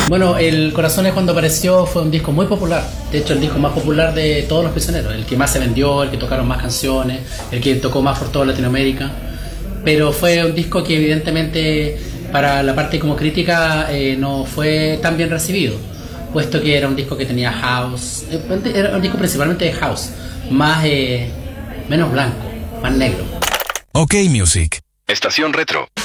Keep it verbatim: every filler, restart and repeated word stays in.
Bueno, El Corazones cuando apareció fue un disco muy popular. De hecho, el disco más popular de todos los prisioneros. El que más se vendió, el que tocaron más canciones, el que tocó más por toda Latinoamérica. Pero fue un disco que evidentemente para la parte como crítica eh, no fue tan bien recibido, puesto que era un disco que tenía house, eh, era un disco principalmente de house, más eh, menos blanco, más negro. OK Music. Estación Retro.